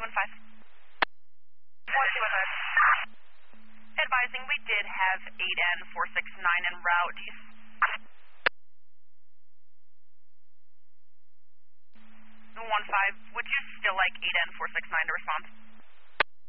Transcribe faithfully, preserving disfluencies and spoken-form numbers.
one five. one two one five. Advising we did have eight N four six nine en route. Do you one five, would you still like eight N four six nine to respond?